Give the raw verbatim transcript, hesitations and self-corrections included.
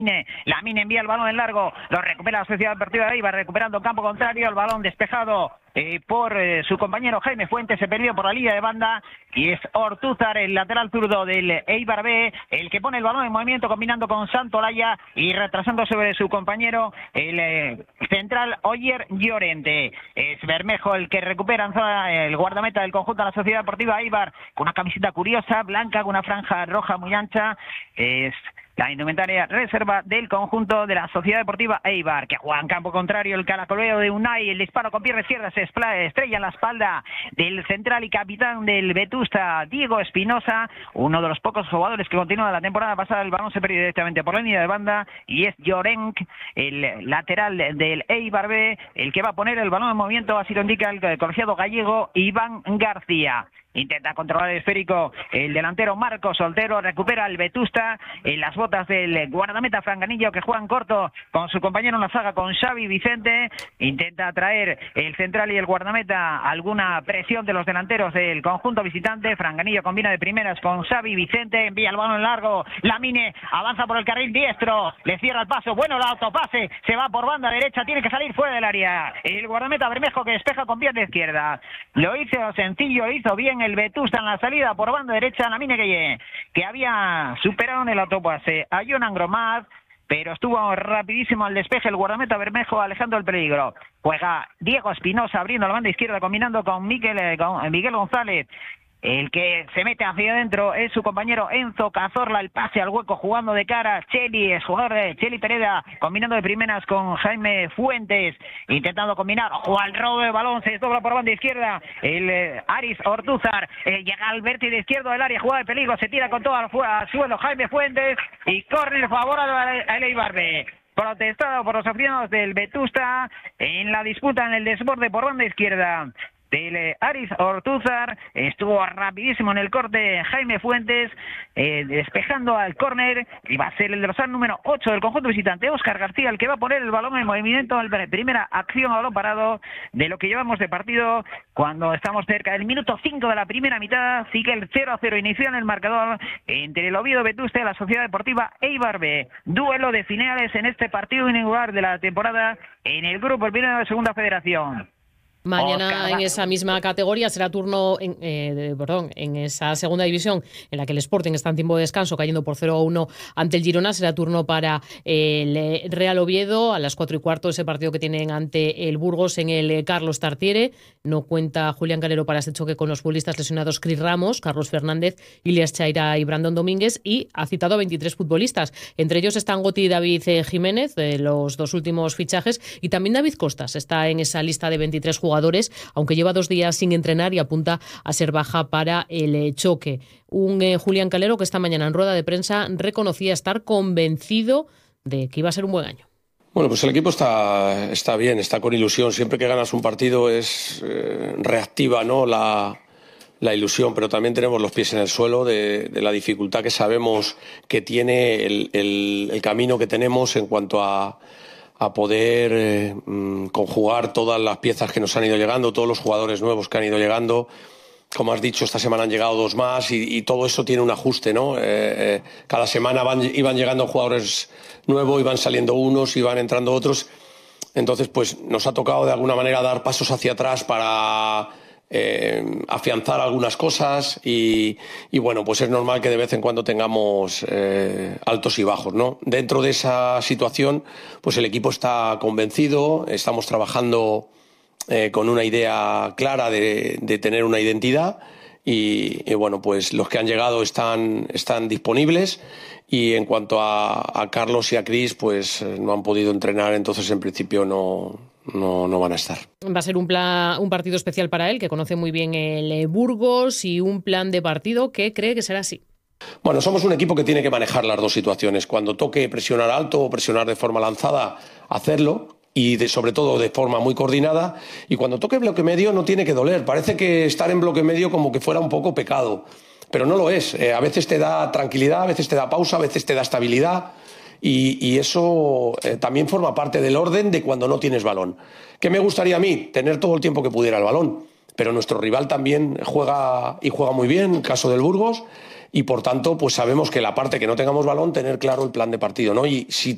La Mine envía el balón en largo, lo recupera la Sociedad Deportiva de Eibar, recuperando campo contrario, el balón despejado eh, por eh, su compañero Jaime Fuentes, se perdió por la línea de banda y es Ortúzar, el lateral zurdo del Eibar B, el que pone el balón en movimiento combinando con Santolaya y retrasando sobre su compañero el eh, central Oyer Llorente. Es Bermejo el que recupera el guardameta del conjunto de la Sociedad Deportiva Eibar, con una camiseta curiosa, blanca, con una franja roja muy ancha. Es la indumentaria reserva del conjunto de la Sociedad Deportiva Eibar, que juega en campo contrario el caracoleo de Unai, el disparo con pierna izquierda se estrella en la espalda del central y capitán del Vetusta, Diego Espinosa, uno de los pocos jugadores que continúa la temporada pasada. El balón se perdió directamente por la línea de banda y es Llorenc, el lateral del Eibar B, el que va a poner el balón en movimiento, así lo indica el colegiado gallego Iván García. Intenta controlar el esférico el delantero Marco Soltero, recupera el Vetusta en las botas del guardameta Franganillo, que juega en corto con su compañero en la saga, con Xavi Vicente. Intenta traer el central y el guardameta alguna presión de los delanteros del conjunto visitante. Franganillo combina de primeras con Xavi Vicente, envía el balón en largo, Lamine avanza por el carril diestro, le cierra el paso, bueno el autopase, se va por banda derecha, tiene que salir fuera del área. El guardameta Bermejo, que despeja con pierna izquierda, lo hizo sencillo, lo hizo bien el Vetusta en la salida por banda derecha. Lamine Gueye, que había superado en el autopase a Jonan Gromad, pero estuvo rapidísimo al despeje el guardameta Bermejo, alejando el peligro. Juega Diego Espinosa abriendo la banda izquierda, combinando con Miguel, con Miguel González. El que se mete hacia adentro es su compañero Enzo Cazorla, el pase al hueco jugando de cara. Cheli, es jugador de Cheli Pereda, combinando de primeras con Jaime Fuentes, intentando combinar. Ojo al robo de balón, se desdobla por banda izquierda. El eh, Aris Ortúzar eh, llega al vértice izquierdo del área, jugada de peligro, se tira con todo al, al suelo Jaime Fuentes y córner favorable al Eibar B. Protestado por los aficionados del Vetusta en la disputa en el desborde por banda izquierda del Aris Ortúzar. Estuvo rapidísimo en el corte Jaime Fuentes, eh, despejando al córner, y va a ser el dorsal número ocho del conjunto visitante, Óscar García, el que va a poner el balón en movimiento en la primera acción a balón parado de lo que llevamos de partido, cuando estamos cerca del minuto cinco de la primera mitad. Sigue el cero a cero inicial en el marcador entre el Oviedo Vetusta y la Sociedad Deportiva Eibar B. Duelo de finales en este partido inaugural de la temporada en el grupo el primero de Segunda Federación. Mañana en esa misma categoría será turno, en, eh, de, perdón, en esa segunda división en la que el Sporting está en tiempo de descanso, cayendo por cero a uno ante el Girona. Será turno para el Real Oviedo a las cuatro y cuarto, ese partido que tienen ante el Burgos en el Carlos Tartiere. No cuenta Julián Calero para ese choque con los futbolistas lesionados Cris Ramos, Carlos Fernández, Ilias Chaira y Brandon Domínguez, y ha citado a veintitrés futbolistas. Entre ellos están Goti y David Jiménez, de los dos últimos fichajes, y también David Costas está en esa lista de veintitrés jugadores. jugadores, aunque lleva dos días sin entrenar y apunta a ser baja para el choque. Un eh, Julián Calero que esta mañana en rueda de prensa reconocía estar convencido de que iba a ser un buen año. Bueno, pues el equipo está, está bien, está con ilusión. Siempre que ganas un partido es eh, reactiva, ¿no?, la, la ilusión, pero también tenemos los pies en el suelo de, de la dificultad que sabemos que tiene el, el, el camino que tenemos en cuanto a a poder eh, conjugar todas las piezas que nos han ido llegando, todos los jugadores nuevos que han ido llegando. Como has dicho, esta semana han llegado dos más y, y todo eso tiene un ajuste, ¿no? Eh, eh, cada semana van, iban llegando jugadores nuevos, iban saliendo unos, iban entrando otros. Entonces, pues nos ha tocado de alguna manera dar pasos hacia atrás para eh, afianzar algunas cosas y, y bueno, pues es normal que de vez en cuando tengamos eh, altos y bajos, ¿no? Dentro de esa situación, pues el equipo está convencido, estamos trabajando eh, con una idea clara de, de tener una identidad y, y bueno, pues los que han llegado están, están disponibles. Y en cuanto a, a Carlos y a Cris, pues no han podido entrenar, entonces en principio no, no, no van a estar. Va a ser un, plan, un partido especial para él, que conoce muy bien el Burgos, y un plan de partido que cree que será así. Bueno, somos un equipo que tiene que manejar las dos situaciones. Cuando toque presionar alto o presionar de forma lanzada, hacerlo. Y de, sobre todo de forma muy coordinada. Y cuando toque bloque medio no tiene que doler. Parece que estar en bloque medio como que fuera un poco pecado. Pero no lo es. Eh, a veces te da tranquilidad, a veces te da pausa, a veces te da estabilidad. Y, y eso eh, también forma parte del orden de cuando no tienes balón. ¿Qué me gustaría a mí? Tener todo el tiempo que pudiera el balón. Pero nuestro rival también juega y juega muy bien, el caso del Burgos. Y por tanto, pues sabemos que la parte que no tengamos balón, tener claro el plan de partido, ¿no? Y si